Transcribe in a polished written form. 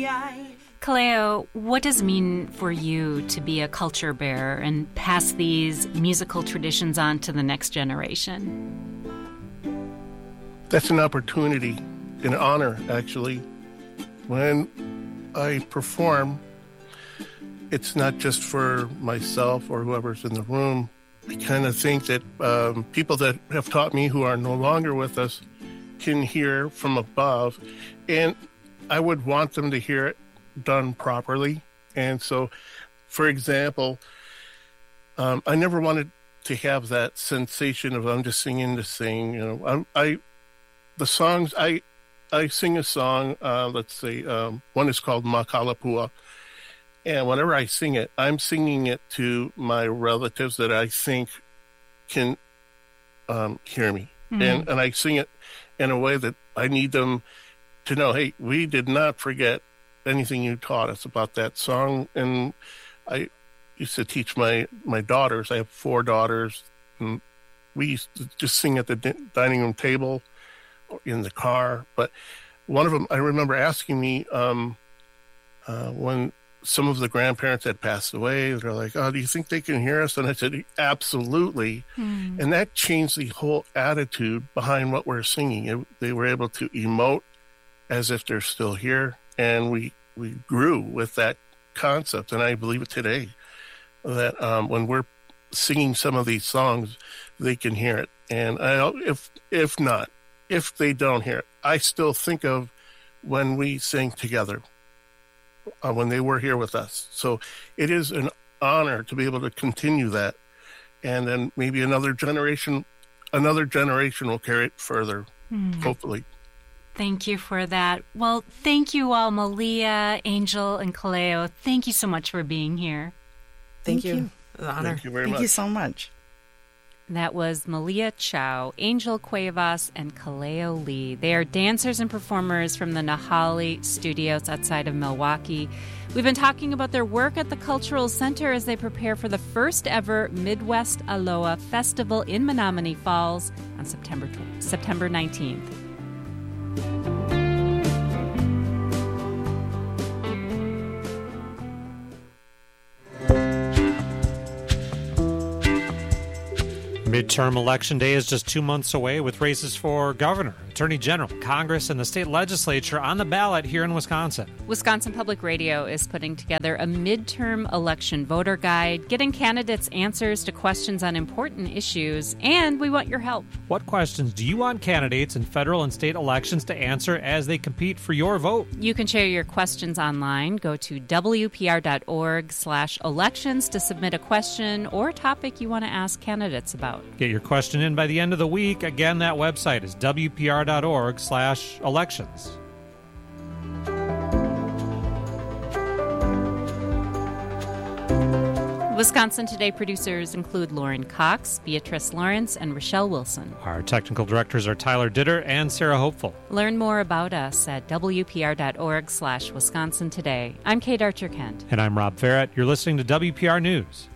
Kaleo, what does it mean for you to be a culture bearer and pass these musical traditions on to the next generation? That's an opportunity, an honor, actually. When I perform, it's not just for myself or whoever's in the room. I kind of think that people that have taught me who are no longer with us can hear from above, and I would want them to hear it done properly. And so, for example, I never wanted to have that sensation of I'm just singing to sing. You know, the songs I sing a song. Let's say one is called Makalapua, and whenever I sing it, I'm singing it to my relatives that I think can hear me, and I sing it in a way that I need them to know, hey, we did not forget anything you taught us about that song. And I used to teach my daughters. I have 4 daughters, and we used to just sing at the dining room table or in the car. But one of them, I remember asking me when some of the grandparents had passed away, they're like, oh, do you think they can hear us? And I said, absolutely. And that changed the whole attitude behind what we're singing. They were able to emote as if they're still here. And we grew with that concept. And I believe it today that when we're singing some of these songs, they can hear it. And if they don't hear it, I still think of when we sang together, when they were here with us. So it is an honor to be able to continue that. And then maybe another generation will carry it further, hopefully. Thank you for that. Well, thank you all, Malia, Angel, and Kaleo. Thank you so much for being here. Thank you. An honor. Thank you very much. Thank you so much. That was Malia Chow, Angel Cuevas, and Kaleo Lee. They are dancers and performers from the Nahali Studios outside of Milwaukee. We've been talking about their work at the Cultural Center as they prepare for the first ever Midwest Aloha Festival in Menomonee Falls on September 19th. Midterm election day is just 2 months away, with races for governor, attorney general, Congress, and the state legislature on the ballot here in Wisconsin. Wisconsin Public Radio is putting together a midterm election voter guide, getting candidates answers to questions on important issues, and we want your help. What questions do you want candidates in federal and state elections to answer as they compete for your vote? You can share your questions online. Go to wpr.org/elections to submit a question or topic you want to ask candidates about. Get your question in by the end of the week. Again, that website is wpr.org/elections. Wisconsin Today producers include Lauren Cox, Beatrice Lawrence, and Rochelle Wilson. Our technical directors are Tyler Ditter and Sarah Hopeful. Learn more about us at wpr.org/Wisconsin Today. I'm Kate Archer-Kent. And I'm Rob Farrett. You're listening to WPR News.